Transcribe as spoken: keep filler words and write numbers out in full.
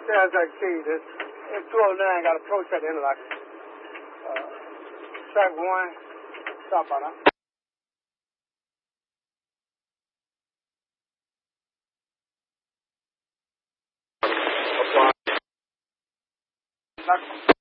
as I see this, two oh nine got approach at the interlock. Uh, track one, stop on that. Apply.